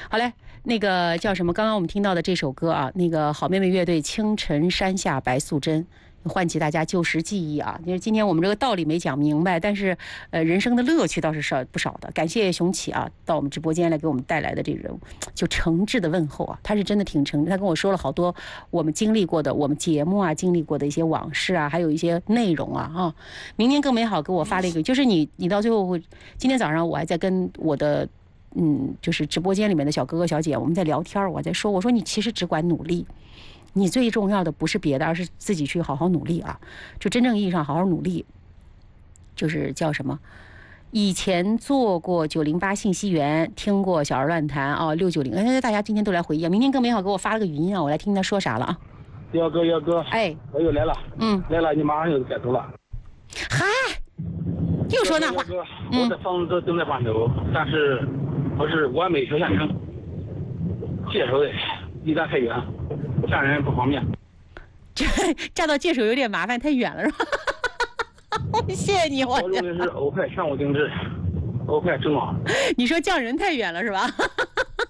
好嘞，那个叫什么？刚刚我们听到的这首歌啊，那个好妹妹乐队《清晨山下白素贞》。唤起大家旧时记忆啊！就是今天我们这个道理没讲明白，但是人生的乐趣倒是不少的。感谢熊起啊，到我们直播间来给我们带来的这种就诚挚的问候啊，他是真的挺诚挚。他跟我说了好多我们经历过的，我们节目啊经历过的一些往事啊，还有一些内容啊。明年更美好给我发了一个，就是你到最后会，今天早上我还在跟我的就是直播间里面的小哥哥小姐我们在聊天，我在说，我说你其实只管努力。你最重要的不是别的，而是自己去好好努力啊！就真正意义上好好努力，就是叫什么？以前做过908信息源，听过小儿乱谈啊，690，大家今天都来回忆啊。明天更美好给我发了个语音啊，我来听他说啥了啊。 幺哥， 哎， 我又来了，来了，你马上就改头了。 嗨，又说那话。 我的房子正在换手，但是我是完美小县城，介绍的离咱太远。家人不方便， 嫁到界首有点麻烦，太远了是吧？谢谢你， 我用的是欧派全屋定制，欧派正好。 你说匠人太远了是吧？